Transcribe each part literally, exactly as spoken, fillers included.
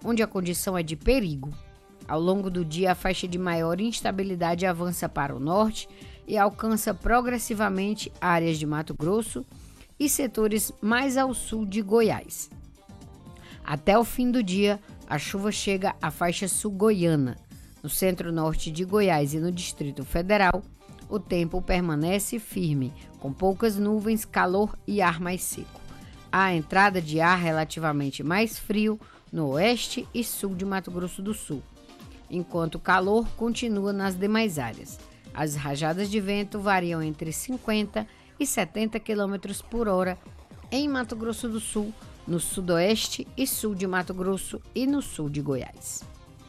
onde a condição é de perigo. Ao longo do dia, a faixa de maior instabilidade avança para o norte e alcança progressivamente áreas de Mato Grosso e setores mais ao sul de Goiás. Até o fim do dia, a chuva chega à faixa sul-goiana. No centro-norte de Goiás e no Distrito Federal, o tempo permanece firme, com poucas nuvens, calor e ar mais seco. Há entrada de ar relativamente mais frio no oeste e sul de Mato Grosso do Sul, enquanto o calor continua nas demais áreas. As rajadas de vento variam entre cinquenta e setenta quilômetros por hora em Mato Grosso do Sul, no sudoeste e sul de Mato Grosso e no sul de Goiás.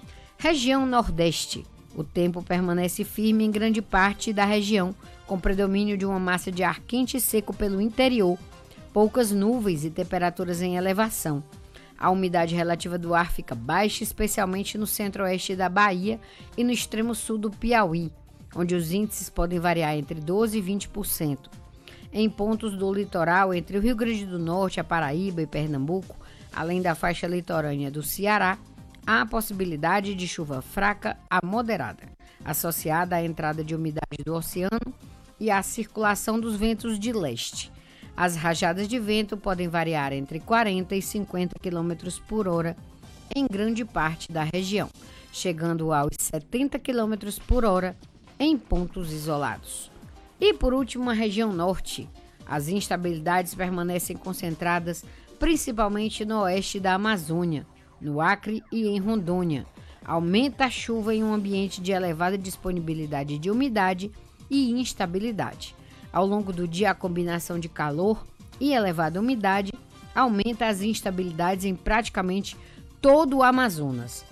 Região Nordeste. O tempo permanece firme em grande parte da região, com predomínio de uma massa de ar quente e seco pelo interior, poucas nuvens e temperaturas em elevação. A umidade relativa do ar fica baixa, especialmente no centro-oeste da Bahia e no extremo sul do Piauí, onde os índices podem variar entre doze por cento e vinte por cento. Em pontos do litoral, entre o Rio Grande do Norte, a Paraíba e Pernambuco, além da faixa litorânea do Ceará, há a possibilidade de chuva fraca a moderada, associada à entrada de umidade do oceano e à circulação dos ventos de leste. As rajadas de vento podem variar entre quarenta e cinquenta quilômetros por hora em grande parte da região, chegando aos setenta quilômetros por hora em pontos isolados. E por último, a região norte. As instabilidades permanecem concentradas principalmente no oeste da Amazônia, no Acre e em Rondônia. Aumenta a chuva em um ambiente de elevada disponibilidade de umidade e instabilidade. Ao longo do dia, a combinação de calor e elevada umidade aumenta as instabilidades em praticamente todo o Amazonas.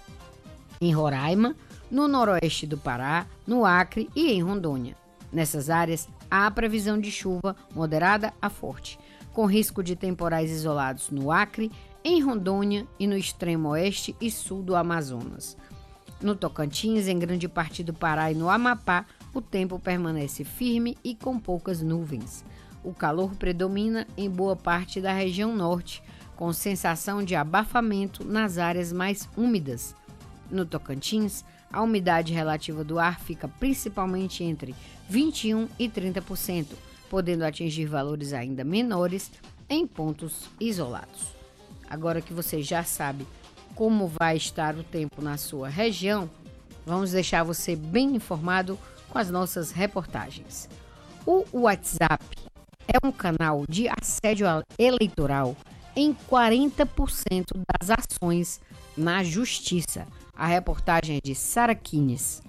Em Roraima, no noroeste do Pará, no Acre e em Rondônia. Nessas áreas, há previsão de chuva moderada a forte, com risco de temporais isolados no Acre, em Rondônia e no extremo oeste e sul do Amazonas. No Tocantins, em grande parte do Pará e no Amapá, o tempo permanece firme e com poucas nuvens. O calor predomina em boa parte da região norte, com sensação de abafamento nas áreas mais úmidas. No Tocantins, a umidade relativa do ar fica principalmente entre vinte e um por cento e trinta por cento, podendo atingir valores ainda menores em pontos isolados. Agora que você já sabe como vai estar o tempo na sua região, vamos deixar você bem informado com as nossas reportagens. O WhatsApp é um canal de assédio eleitoral em quarenta por cento das ações na Justiça. A reportagem é de Sara Kines.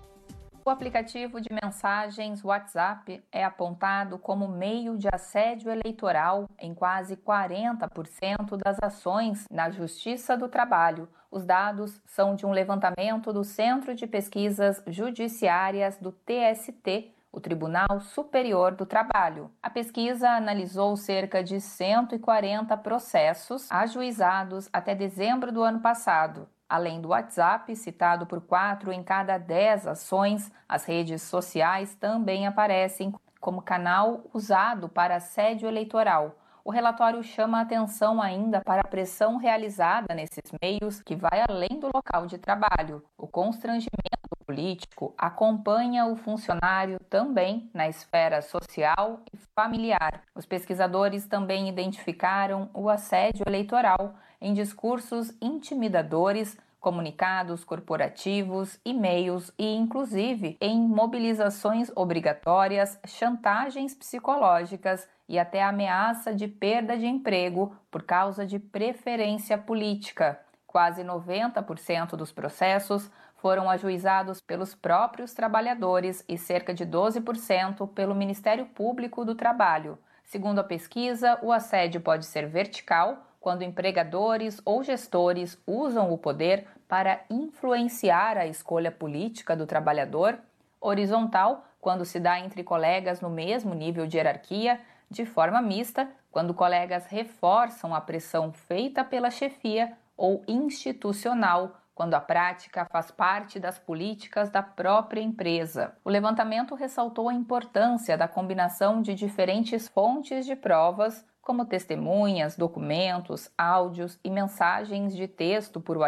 O aplicativo de mensagens WhatsApp é apontado como meio de assédio eleitoral em quase quarenta por cento das ações na Justiça do Trabalho. Os dados são de um levantamento do Centro de Pesquisas Judiciárias do T S T, o Tribunal Superior do Trabalho. A pesquisa analisou cerca de cento e quarenta processos ajuizados até dezembro do ano passado. Além do WhatsApp, citado por quatro em cada dez ações, as redes sociais também aparecem como canal usado para assédio eleitoral. O relatório chama a atenção ainda para a pressão realizada nesses meios, que vai além do local de trabalho. O constrangimento político acompanha o funcionário também na esfera social e familiar. Os pesquisadores também identificaram o assédio eleitoral em discursos intimidadores, comunicados corporativos, e-mails e, inclusive, em mobilizações obrigatórias, chantagens psicológicas e até ameaça de perda de emprego por causa de preferência política. Quase noventa por cento dos processos foram ajuizados pelos próprios trabalhadores e cerca de doze por cento pelo Ministério Público do Trabalho. Segundo a pesquisa, o assédio pode ser vertical, quando empregadores ou gestores usam o poder para influenciar a escolha política do trabalhador, horizontal, quando se dá entre colegas no mesmo nível de hierarquia, de forma mista, quando colegas reforçam a pressão feita pela chefia, ou institucional, quando a prática faz parte das políticas da própria empresa. O levantamento ressaltou a importância da combinação de diferentes fontes de provas, como testemunhas, documentos, áudios e mensagens de texto por WhatsApp,